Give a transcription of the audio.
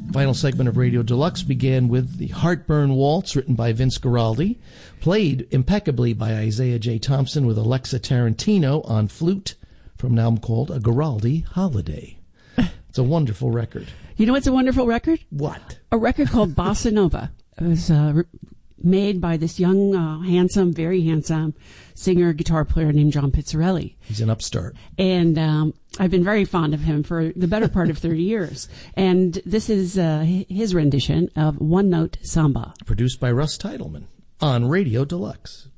Final segment of Radio Deluxe began with the Heartburn Waltz, written by Vince Guaraldi, played impeccably by Isaiah J. Thompson with Alexa Tarantino on flute, from an album called A Guaraldi Holiday. It's a wonderful record. You know what's a wonderful record? What? A record called Bossa Nova. It was made by this young, very handsome singer, guitar player named John Pizzarelli. He's an upstart. And I've been very fond of him for the better part of 30 years. And this is his rendition of One Note Samba. Produced by Russ Titleman on Radio Deluxe.